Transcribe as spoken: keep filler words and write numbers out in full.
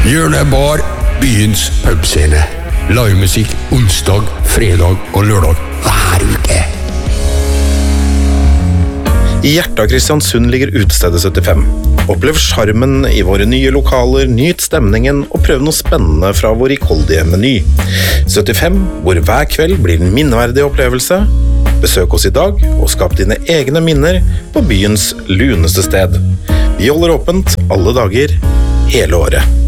Hjørnebar, byens pubscene. Livemusikk onsdag, fredag og lørdag hver uke. I hjertet av Kristiansund ligger Utestedet syttifem. Opplev charmen i våre nye lokaler, nyt stemningen og prøv noe spennende fra vår rikholdige meny. syttifem, hvor hver kveld blir en minneverdig opplevelse. Besøk oss i dag og skap dine egne minner på byens luneste sted. Vi holder åpent alle dager, hele året.